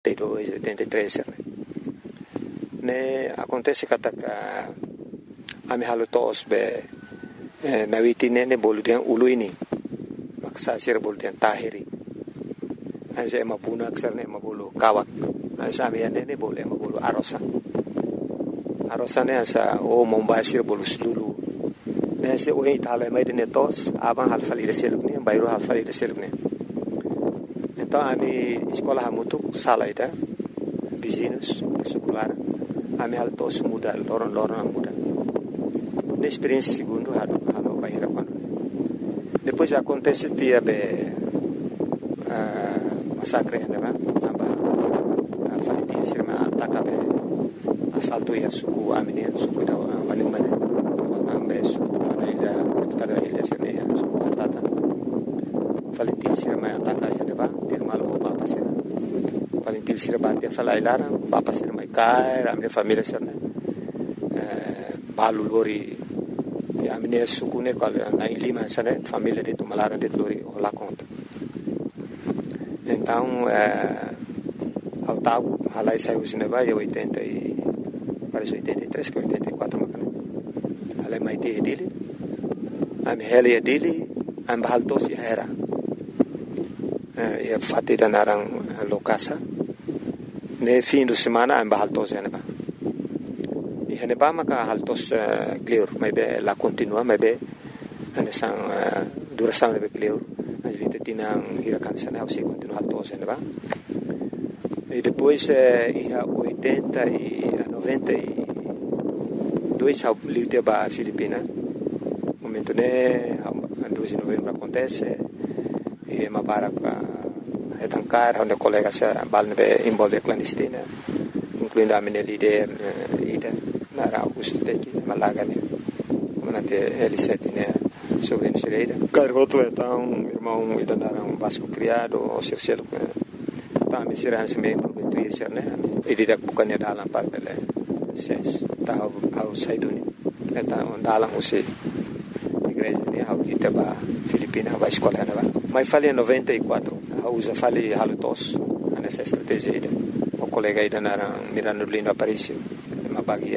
82, 83, né? Ne acontece que ami halu tos be nawitine ne bolu den ulu ini maksa sir bolu den tahiri anse mabuna aksar ne mabulu kawak ansa ami ne bolu mabulu arosa ne ansa o mombasir bolu sulu ne se o itala mai de tos abang hal fali de selune bayro hal fali de selune então ami escola hamutuk salaida vizinhos secular ami hal tos muda loron muda na experiência segundo halo bahira quando depois acontece dia massacre né aba falitin sirma ataca assalto ya suku amini suku da wani mane ambe suku ida tada ilha sirne suku atata falitin sirma ataca ya deba dir malo papa sir falitin sirma dia falailara papa sir mai kai amne família sirne balu lori a minha sucune qual na Lima sana família de Tumalara de Lori ou lá conta então ao tal halai saiu cinema em 80 e parece 83 que 84 macana halai mai te dele am heli dele am baltos era e fatida narang lokasa ne fim de semana am baltos era hene ba maka haltos clear maybe la continua maybe ane sang duração maybe clear mas vita tinang hirakan sana se continua haltos ane ba e depois ia 80 e 92 ao livre ba Filipina momento ne 2 de novembro acontece e mabara etancar onde colega se balne envolve clandestina incluindo a minha líder ida Nara Augusto Teki Malaga, manate L7 né, sobrinho Sireira. Cargoto então, irmão ida nara Vasco criado, o Circelo, tá me será se meio prometuir ser né, e didak bukannya dalam par bele ses, tá ao saiduni, então dalam use igreja né, ao kita ba Filipina ba escola né ba. Mas falei 94, usa falei halutos, nessa estratégia ida. O colega ida nara Mirano Lino Aparicio. Mabagia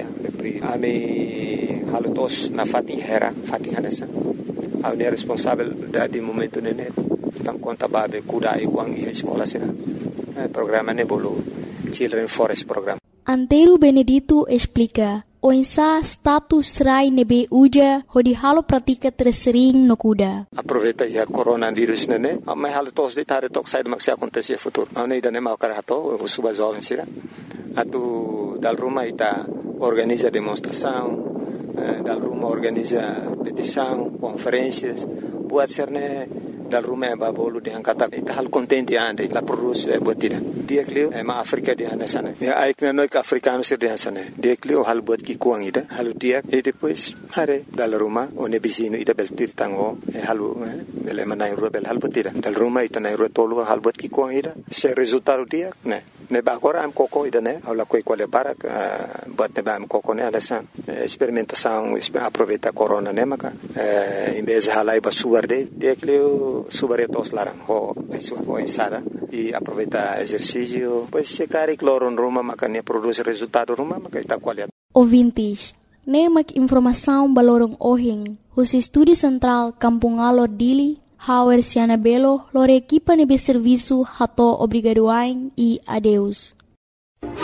ami halutos na fatin hanesa au ne responsável de momento nene tam conta babe kuda iwang e escola será programa ne bolo Children Forest Program. Antero Benedito explica o insa status rai nebe uja hodi halo pratika tersering no kuda. Aproveita ya coronavírus nene mai halutos de tare tok side maxi acontecer futuro au ne dane mau karato o suba jovem será atu dal Roma ita organiza demonstração dal Roma organiza petição conferências buat serne dal Roma ba bolu de angkata ita hal contente ande la produz buatida dia klio ma Afrika de anda sana ya aikna no ka africano ser de sana dia klio hal buat ki kuang ida halu dia e depois hare dal Roma one bisino ida beltir tango halu bele manai rubel hal buatida dal Roma ita nai rotolo hal buat ki kuang ida se resultado dia ne ba agora am coco ida ne aula coi quale para but ne ba am coco ne alasan experimentação aproveita corona ne maka em vez halai ba suarde dia klio subaretos larang ho ensada e aproveita exercício pois se cari cloro em Roma maka ne produz resultado Roma maka ita qualidade ouvintes ne mak informação balorong ohing os estúdio central Kampung Alor Dili Hauer Siana Belo lore equipa nebe serviço hato obrigadoain e adeus.